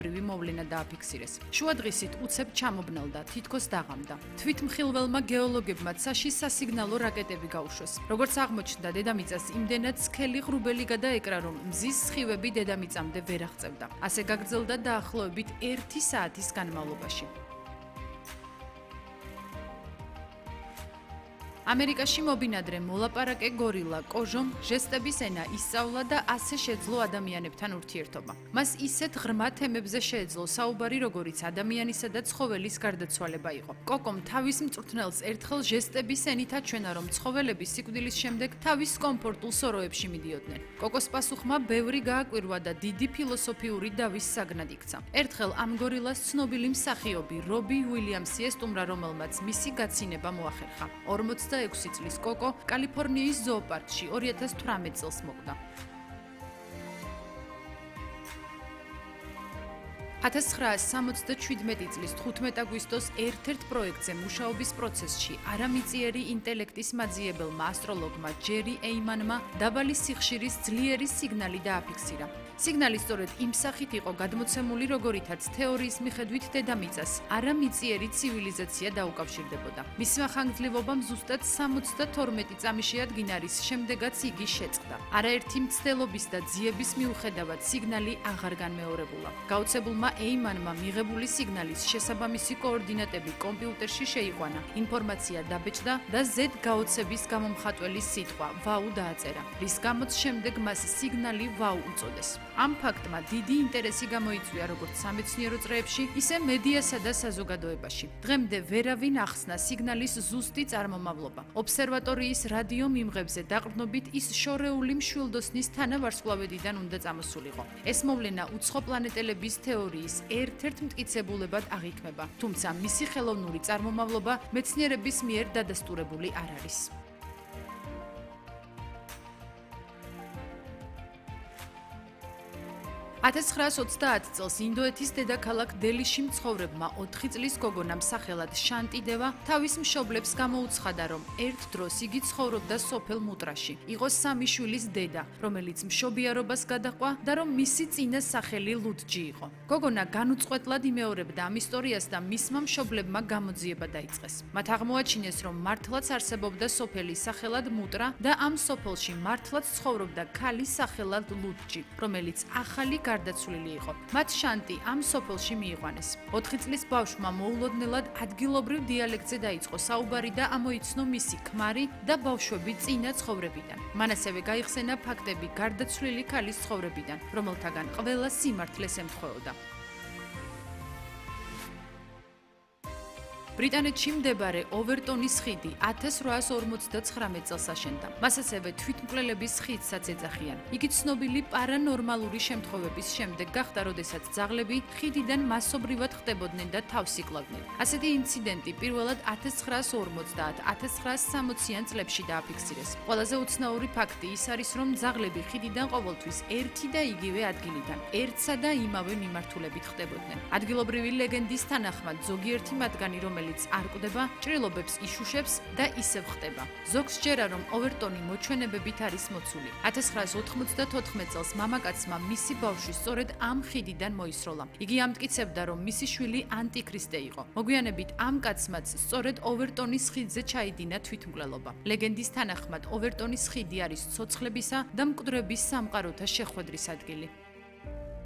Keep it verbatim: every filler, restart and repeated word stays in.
რივი მოვლენა დააფიქსირეს. შუადღისით უცებ ჩამობნელდა, თითქოს დაღამდა. თვითმხილველმა გეოლოგებმა ცაში სასიგნალო რაკეტები გაუშვეს. როგორც აღმოჩნდა, დედამიწას იმდენად სქელი ღრუბელი გადაეკრა, რომ მზის სხივები დედამიწამდე ვერ აღწევდა. ასე გაგრძელდა დაახლოებით ერთი საათის განმავლობაში. ამერიკაში მობინადრე მოლაპარაკე გორილა კოჟომ ჟესტების ენა ისწავლა და ასე შეძლო ადამიანებთან ურთიერთობა. მას ისეთ ღრმა თემებზე შეეძლო საუბარი, როგორიც ადამიანისა და ცხოველის გარდაცვალება იყო. კოკომ თავის მწვრთნელს ერთხელ ჟესტების ენით აჩვენა, რომ ცხოველები სიკვდილის შემდეგ თავის კომფორტულ სოროებში მიდიოდნენ. კოკოს პასუხმა ბევრი გააკვირვა და დიდი ფილოსოფიური დავის საგნად იქცა. ერთხელ ამ გორილას ცნობილი მსახიობი რობი უილიამსი ესტუმრა, რომელმაც მისი გაცინება მოახერხა. ორმოცდაექვსი წლის კოკო კალიფორნიის ზოოპარკში ორი ათას თვრამეტ წელს მოკვდა. ათას ცხრაას სამოცდაშვიდმეტი წლის თხუთმეტ აგვისტოს ერთ-ერთ პროექტზე მუშაობის პროცესში არამიწიერი ინტელექტის მაძიებელმა ასტროლოგმა ჯერი ეიმანმა დაბალი სიხშირის ძლიერი სიგნალი დააფიქსირა. სიგნალი სწორედ იმ სახით იყო გადმოცემული, როგორითაც თეორიის მიხედვით დედამიწას არამიწიერი ცივილიზაცია დაუკავშირდებოდა. მისმა ხანგრძლივობამ ზუსტად სამოცდათორმეტი წამი შეადგინა, რის შემდეგაც იგი შეწყდა. არაერთი მცდელობის და ძიების მიუხედავად სიგნალი აღარ განმეორებულა. გაუცებულმა ეიმანმა მიღებული სიგნალის შესაბამისი კოორდინატები კომპიუტერში შეიყვანა, ინფორმაცია დაბეჭდა და ზედ გაოცების გამომხატველი სიტყვა ვაუ დააწერა, რის გამოც შემდეგ მას სიგნალი ვაუ უწოდეს. ამ ფაქტმა დიდი ინტერესი გამოიწვია როგორც სამეცნიერო წრეებში, ისე მედიასა და საზოგადოებაში. დღემდე ვერავინ ახსნა სიგნალის ზუსტი წარმომავლობა. ობსერვატორიის რადიო მიმღებზე დაყრდნობით ის შორეული მშვილდოსნის თანავარსკვლავედიდან უნდა წამოსულიყო. ეს მოვლენა უცხო პლანეტელების თეორიის ერთ-ერთ მტკიცებულებად აღიქმება, თუმცა მისი ხელოვნური წარმომავლობა მეცნიერების მიერ დადასტურებული არ არის. ათას ცხრაას ოცდაათ წელს ინდოეთის დედაქალაქ დელიში მცხოვრებმა ოთხი წლის გოგონამ სახელად შანტი დევა თავის მშობლებს გამოუცხადა, რომ ერთ დროს იგი ცხოვრობდა სოფელ მუტრაში. იყო სამი შვილის დედა, რომელიც მშობიარობას გადაჰყვა და რომ მისი წინა სახელი ლუდჯი იყო. გოგონა განუწყვეტლად იმეორებდა ამ ისტორიას და მისმა მშობლებმა გამოძიება დაიწყეს. მათ აღმოაჩინეს, რომ მართლაც არსებობდა სოფელი სახელად მუტრა და ამ სოფელში მართლაც ცხოვრობდა ქალი სახელად ლუდჯი, რომელიც ახალი გარდაცვლილი იყო. მათ შანტი ამ სოფელში მიიყვანეს. ოთხი წლის ბავშვმა მოულოდნელად ადგილობრივ დიალექტზე დაიწყო საუბარი და ამოიცნო მისი ქმარი და ბავშვები წინა ცხოვრებიდან. მან ასევე გაიხსენა ფაქტები გარდაცვლილი ქალის ცხოვრებიდან, რომელთაგან ყველა სიმართლეს ემთხვეოდა. ბრიტანეთში მდებარე ოვერტონის ხიდი ათას რვაას ორმოცდაცხრამეტ წელს აშენდა. მას ასევე თვითმკვლელების ხიდსაც ეძახიან. იგი ცნობილი პარანორმალური შემთხვევების შემდეგ გახდა, როდესაც ძაღლები ხიდიდან მასობრივად ხდებოდნენ და თავს იკლავდნენ. ასეთი ინციდენტი პირველად ათას ცხრაას ორმოცდაათ ათას ცხრაას სამოციან წლებში დააფიქსირეს. ყველაზე უცნაური ფაქტი ის არის, რომ ძაღლები ხიდიდან ყოველთვის ერთი და იგივე ადგილიდან, ერთსა და იმავე მიმართულებით ხდებოდნენ. ადგილობრივი ლეგენდის თანახმად, ზოგიერთი მათგანი, რომელიც არ კვდება, ჭრილობებს იშუშებს და ისევ ხდება. ზოგს ჯერა, რომ ოვერტონი მოჩვენებებით არის მოცული. ათას ცხრაას ოთხმოცდათოთხმეტ წელს მამაკაცმა მისი ბავშვი სწორედ ამ ხიდიდან მოისროლა. იგი ამტკიცებდა, რომ მისი შვილი ანტიქრისტე იყო. მოგვიანებით ამ კაცმაც სწორედ ოვერტონის ხიდზე ჩაიდინა თვითმკვლელობა. ლეგენდის თანახმად, ოვერტონის ხიდი არის ცოცხლებისა და მკვდრების სამყაროთა შეხვედრის ადგილი.